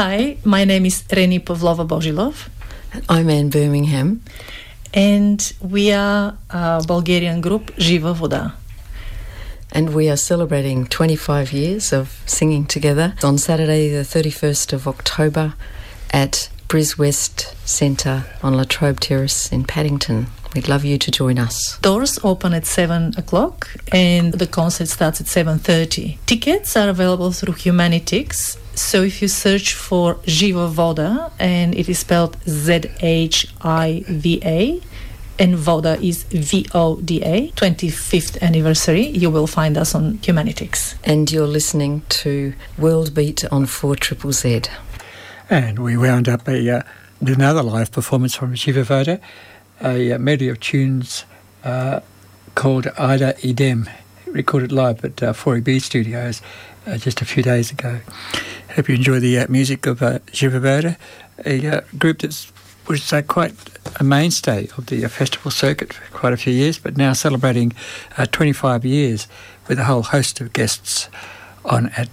Hi, my name is Reni Pavlova Bozhilov. I'm Anne Birmingham. And we are a Bulgarian group, Živa Voda. And we are celebrating 25 years of singing together on Saturday the 31st of October at Bris West Centre on La Trobe Terrace in Paddington. We'd love you to join us. Doors open at 7 o'clock and the concert starts at 7:30. Tickets are available through Humanitix. So if you search for Živa Voda, and it is spelled Z-H-I-V-A, and Voda is V-O-D-A, 25th anniversary, you will find us on Humanitix. And you're listening to World Beat on 4ZZZ. And we wound up with another live performance from Živa Voda, a medley of tunes called Ida Idem, recorded live at 4EB Studios just a few days ago. Hope you enjoy the music of Živa Voda, a group that was quite a mainstay of the festival circuit for quite a few years, but now celebrating 25 years with a whole host of guests on at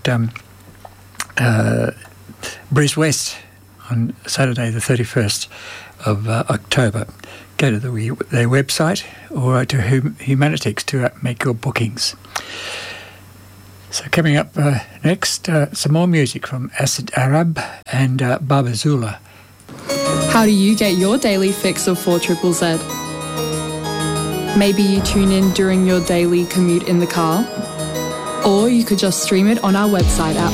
Bris West on Saturday the 31st of October. Go to their website or to Humanitix to make your bookings. So coming up next, some more music from Acid Arab and Baba Zula. How do you get your daily fix of 4ZZZ? Maybe you tune in during your daily commute in the car? Or you could just stream it on our website at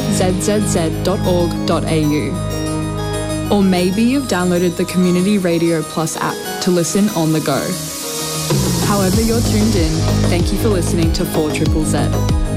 4zzz.org.au. Or maybe you've downloaded the Community Radio Plus app to listen on the go. However you're tuned in, thank you for listening to 4ZZZ.